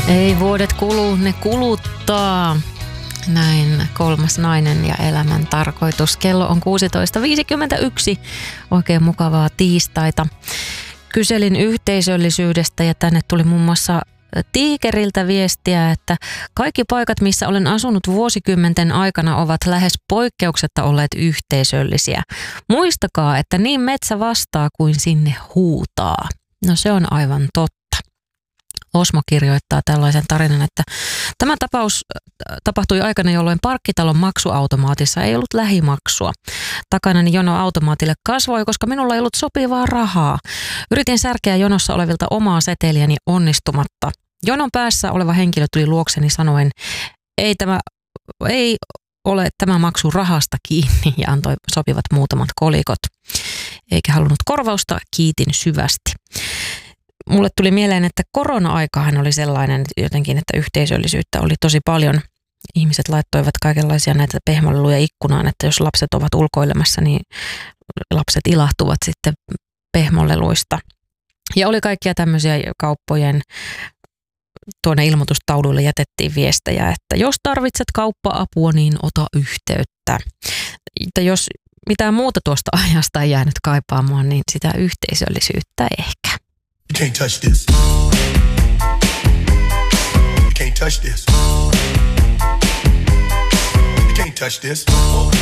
Ei vuodet kulu, ne kuluttaa. Näin kolmas nainen ja elämän tarkoitus. Kello on 16.51. Oikein mukavaa tiistaita. Kyselin yhteisöllisyydestä ja tänne tuli muun muassa Tiikeriltä viestiä, että kaikki paikat, missä olen asunut vuosikymmenten aikana, ovat lähes poikkeuksetta olleet yhteisöllisiä. Muistakaa, että niin metsä vastaa kuin sinne huutaa. No se on aivan totta. Osmo kirjoittaa tällaisen tarinan, että tämä tapaus tapahtui aikana, jolloin parkkitalon maksuautomaatissa ei ollut lähimaksua. Takanani jono automaatille kasvoi, koska minulla ei ollut sopivaa rahaa. Yritin särkeä jonossa olevilta omaa seteliäni onnistumatta. Jonon päässä oleva henkilö tuli luokseni sanoen, ei ole tämä maksu rahasta kiinni, ja antoi sopivat muutamat kolikot. Eikä halunnut korvausta, kiitin syvästi. Mulle tuli mieleen, että korona-aikahan oli sellainen jotenkin, että yhteisöllisyyttä oli tosi paljon. Ihmiset laittoivat kaikenlaisia näitä pehmoleluja ikkunaan, että jos lapset ovat ulkoilemassa, niin lapset ilahtuvat sitten pehmoleluista. Ja oli kaikkia tämmöisiä kauppojen, tuonne ilmoitustauluille jätettiin viestejä, että jos tarvitset kauppa-apua, niin ota yhteyttä. Että jos mitään muuta tuosta ajasta ei jäänyt kaipaamaan, niin sitä yhteisöllisyyttä ehkä. You can't touch this. You can't touch this. You can't touch this.